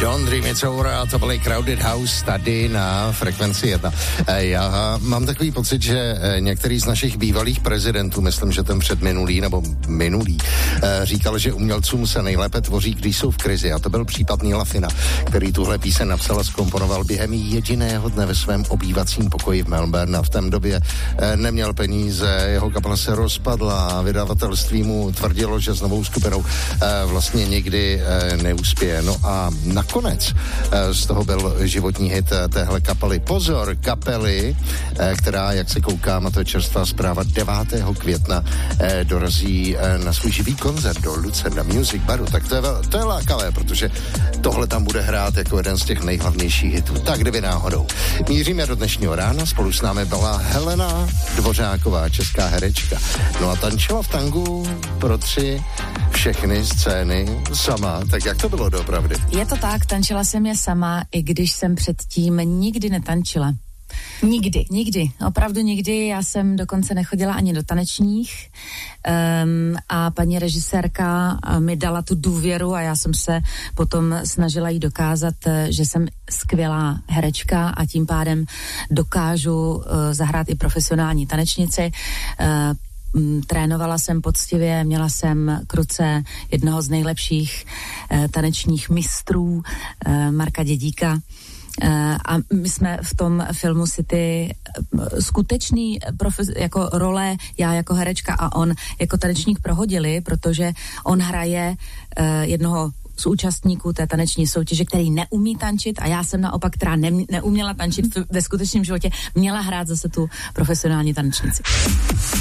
Don't Dream It's Over, a to byly Crowded House tady na Frekvenci 1. Já mám takový pocit, že některý z našich bývalých prezidentů, myslím, že ten předminulý nebo minulý, říkal, že umělcům se nejlépe tvoří, když jsou v krizi. A to byl případ Neila Fina, který tuhle píseň napsal a zkomponoval během jediného dne ve svém obývacím pokoji v Melbourne. A v té době neměl peníze, jeho kapela se rozpadla a vydavatelství mu tvrdilo, že s novou skupinou vlastně nikdy neuspěje. No a nakonec z toho byl životní hit téhle kapely. Pozor, kapely, která, jak se koukám, a to je čerstvá zpráva, 9. května dorazí na svůj živý koncert do Lucerne Music Baru. Tak to je lákavé, protože tohle tam bude hrát jako jeden z těch nejhlavnějších hitů. Tak kdyby náhodou. Míříme do dnešního rána, spolu s námi byla Helena Dvořáková, česká herečka. No a tančila v tangu pro 3 všechny scény sama. Tak jak to bylo doopravdy? Je to tak, tančila jsem je sama, i když jsem předtím nikdy netančila. Nikdy, opravdu nikdy. Já jsem dokonce nechodila ani do tanečních a paní režisérka mi dala tu důvěru a já jsem se potom snažila jí dokázat, že jsem skvělá herečka a tím pádem dokážu zahrát i profesionální tanečnici. Trénovala jsem poctivě, měla jsem k ruce jednoho z nejlepších tanečních mistrů, Marka Dědíka. A my jsme v tom filmu City skutečný jako role, já jako herečka a on jako tanečník prohodili, protože on hraje jednoho z účastníků té taneční soutěže, který neumí tančit a já jsem naopak, která neuměla tančit ve skutečném životě, měla hrát zase tu profesionální tanečnici.